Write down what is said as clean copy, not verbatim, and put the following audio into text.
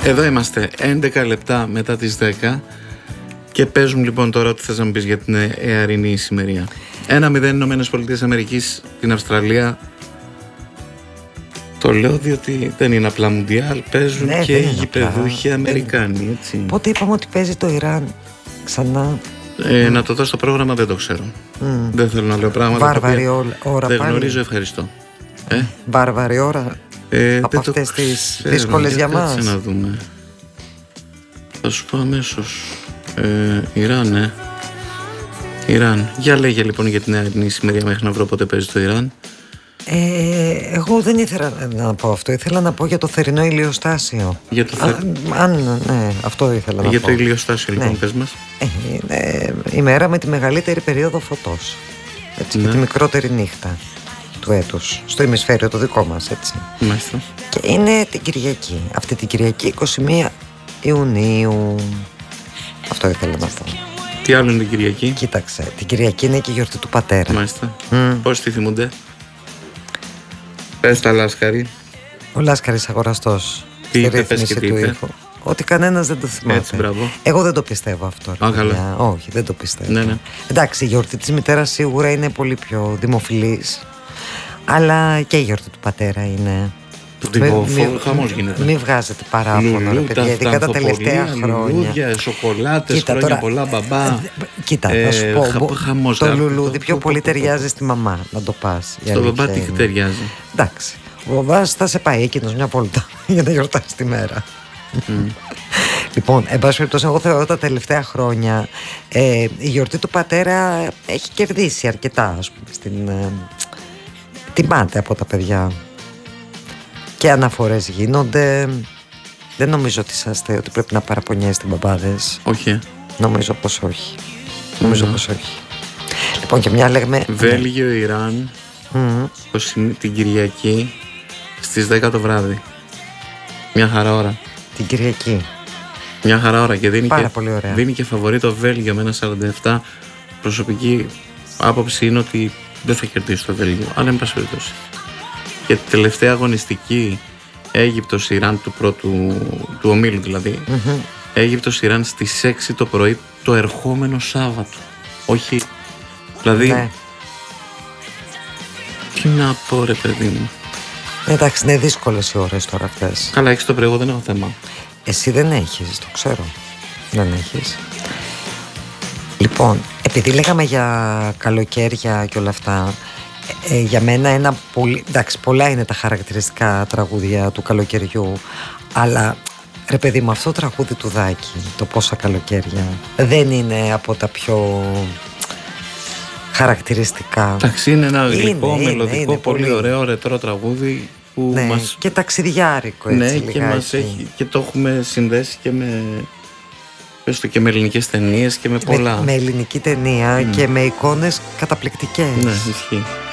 Εδώ είμαστε 11 λεπτά μετά τις 10 και παίζουμε λοιπόν τώρα ό,τι θες να μου πεις για την εαρινή ησημερία. 1-0 Ηνωμένες Πολιτείες Αμερικής, την Αυστραλία. Το λέω διότι δεν είναι απλά μουντιάλ, παίζουν και οι γηπεδούχοι Αμερικάνοι, έτσι. Πότε είπαμε ότι παίζει το Ιράν ξανά? Να το δω στο πρόγραμμα, δεν το ξέρω. Δεν θέλω να λέω πράγματα. Βάρβαρη ώρα δεν πάλι. γνωρίζω, ευχαριστώ. Βάρβαρη ώρα από αυτές τις δύσκολες για μας. Κάτσε να δούμε. Θα σου πω αμέσως. Ιράν, Ιράν. Για λέγε λοιπόν για την εαρινή ησημερία μέχρι να βρω πότε παίζει το Ιράν. Εγώ δεν ήθελα να πω αυτό. Ήθελα να πω για το θερινό ηλιοστάσιο. Για το ναι, αυτό ήθελα να πω. Για το ηλιοστάσιο λοιπόν, πες μας. Είναι η μέρα με τη μεγαλύτερη περίοδο φωτός. Έτσι, και τη μικρότερη νύχτα του έτους. Στο ημισφαίριο το δικό μας, έτσι. Μάλιστα. Και είναι την Κυριακή. Αυτή την Κυριακή 21 Ιουνίου. Αυτό ήθελα να πω. Τι άλλο είναι την Κυριακή? Κοίταξε, την Κυριακή είναι και η γιορτή του πατέρα. Μάλιστα. Πώς τη θυμούνται? Πες τα Λάσκαρη. Ο Λάσκαρης αγοραστός. Τι είπε, πες και τι είπε? Ότι κανένας δεν το θυμάται. Έτσι, μπράβο. Εγώ δεν το πιστεύω αυτό. Καλά. Όχι, δεν το πιστεύω. Ναι. Εντάξει, η γιορτή της μητέρας σίγουρα είναι πολύ πιο δημοφιλής. Αλλά και η γιορτή του πατέρα είναι. Χαμός γίνεται. Μην βγάζετε παράπονα, παιδιά, ειδικά τα τελευταία χρόνια. Λουλούδια, σοκολάτες, χρόνια τώρα, πολλά μπαμπά. Κοίτα, θα σου πω. Χαμός, το λουλούδι πιο πολύ ταιριάζει στη μαμά, να το πας. Στο μπαμπά τι ταιριάζει? Εντάξει. Ο μπαμπάς θα σε πάει εκείνος μια βόλτα για να γιορτάσει τη μέρα. Λοιπόν, εν πάση περιπτώσει, εγώ θεωρώ τα τελευταία χρόνια η γιορτή του πατέρα έχει κερδίσει αρκετά, ας πούμε. Τιμάται από τα παιδιά. Και αναφορές γίνονται. Δεν νομίζω ότι είσαστε, ότι πρέπει να παραπονιέστε μπαμπάδες. Όχι. Νομίζω πως όχι. Νομίζω πως όχι. Λοιπόν, και μια λέγουμε Βέλγιο, Ιράν, την Κυριακή στις 10 το βράδυ. Μια χαρά ώρα. Την Κυριακή. Μια χαρά ώρα και δίνει, δίνει και φαβορί το Βέλγιο με ένα 47. Προσωπική άποψη είναι ότι δεν θα κερδίσει το Βέλγιο, αλλά εν πάση περιπτώσει. Και τελευταία αγωνιστική Αίγυπτος-Ιράν του πρώτου του ομίλου δηλαδή. Αίγυπτος-Ιράν στις 6 το πρωί το ερχόμενο Σάββατο. Όχι, δηλαδή τι να πω ρε παιδί μου. Εντάξει, είναι δύσκολες οι ώρες τώρα αυτές. Καλά, έχεις το πρωί, εγώ δεν έχω θέμα. Εσύ δεν έχεις, το ξέρω. Δεν έχεις. Λοιπόν, επειδή λέγαμε για καλοκαίρια και όλα αυτά, για μένα ένα πολύ. Εντάξει, πολλά είναι τα χαρακτηριστικά τραγούδια του καλοκαιριού, αλλά ρε παιδί μου, αυτό το τραγούδι του Δάκη, το Πόσα καλοκαίρια, δεν είναι από τα πιο χαρακτηριστικά. Εντάξει, είναι ένα γλυκό, μελωδικό, πολύ ωραίο ρετρό τραγούδι που μας... και ταξιδιάρικο, έτσι. Ναι, και μας έχει, και το έχουμε συνδέσει και με... Πες το, και με ελληνικές ταινίες και με πολλά. Με ελληνική ταινία και με εικόνες καταπληκτικές. Ναι, ισχύει.